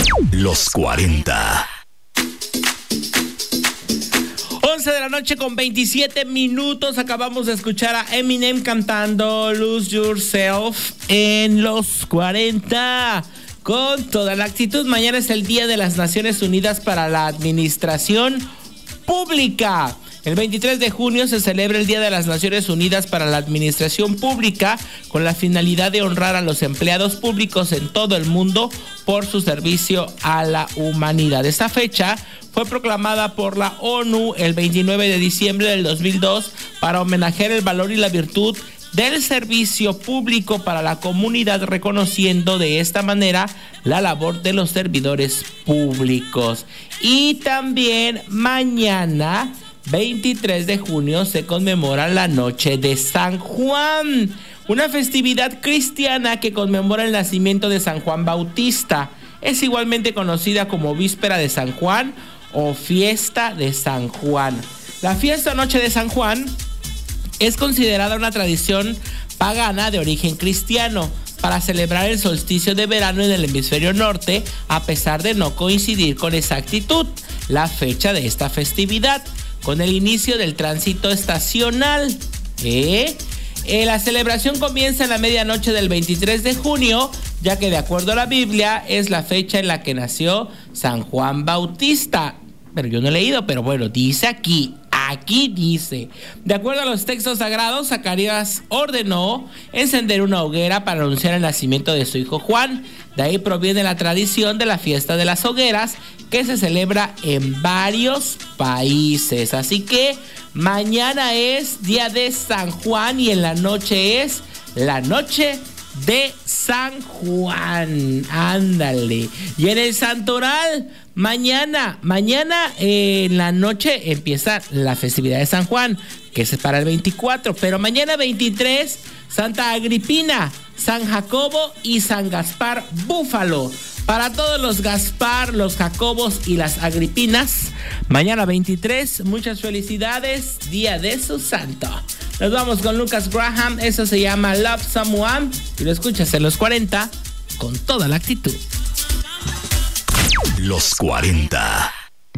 Los 40. 11 de la noche con 27 minutos. Acabamos de escuchar a Eminem cantando Lose Yourself en Los 40. Con toda la actitud. Mañana es el Día de las Naciones Unidas para la Administración Pública. El 23 de junio se celebra el Día de las Naciones Unidas para la Administración Pública con la finalidad de honrar a los empleados públicos en todo el mundo por su servicio a la humanidad. Esta fecha fue proclamada por la ONU el 29 de diciembre del 2002 para homenajear el valor y la virtud del servicio público para la comunidad, reconociendo de esta manera la labor de los servidores públicos. Y también mañana, 23 de junio, se conmemora la Noche de San Juan, una festividad cristiana que conmemora el nacimiento de San Juan Bautista. Es igualmente conocida como Víspera de San Juan o Fiesta de San Juan. La fiesta Noche de San Juan es considerada una tradición pagana de origen cristiano para celebrar el solsticio de verano en el hemisferio norte, a pesar de no coincidir con exactitud la fecha de esta festividad con el inicio del tránsito estacional. La celebración comienza en la medianoche del 23 de junio, ya que de acuerdo a la Biblia es la fecha en la que nació San Juan Bautista. Pero yo no he leído, pero bueno, dice aquí dice: de acuerdo a los textos sagrados, Zacarías ordenó encender una hoguera para anunciar el nacimiento de su hijo Juan. De ahí proviene la tradición de la fiesta de las hogueras, que se celebra en varios países. Así que mañana es día de San Juan y en la noche es la noche de San Juan. Ándale. Y en el Santoral, mañana en la noche empieza la festividad de San Juan, que es para el 24, pero mañana 23, Santa Agripina, San Jacobo y San Gaspar Búfalo. Para todos los Gaspar, los Jacobos y las Agripinas, mañana 23, muchas felicidades, día de su santo. Nos vamos con Lucas Graham, eso se llama Love Someone, y lo escuchas en Los 40 con toda la actitud. Los 40.